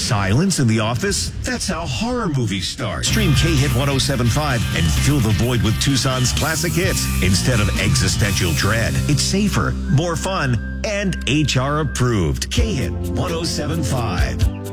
Silence in the office? That's how horror movies start. Stream K-Hit 107.5 and fill the void with Tucson's classic hits instead of existential dread. It's safer, more fun, and HR approved. K-Hit 107.5.